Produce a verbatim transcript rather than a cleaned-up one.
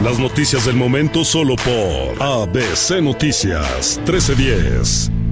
Las noticias del momento solo por A B C Noticias trece diez.